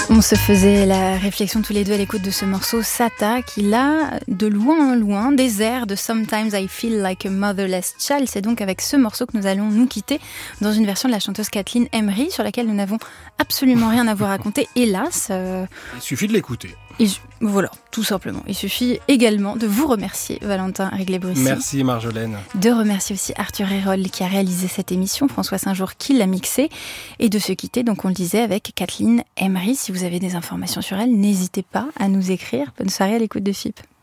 On se faisait la réflexion tous les deux à l'écoute de ce morceau Sata qui là, de loin en loin, des airs de Sometimes I Feel Like a Motherless Child. C'est donc avec ce morceau que nous allons nous quitter dans une version de la chanteuse Kathleen Emery sur laquelle nous n'avons absolument rien à vous raconter, hélas. Il suffit de l'écouter. Voilà, tout simplement. Il suffit également de vous remercier, Valentin Réglé-Brussy. Merci Marjolaine. De remercier aussi Arthur Hérol qui a réalisé cette émission, François Saint-Jour qui l'a mixée, et de se quitter, donc on le disait, avec Kathleen Emery. Si vous avez des informations sur elle, n'hésitez pas à nous écrire. Bonne soirée à l'écoute de FIP.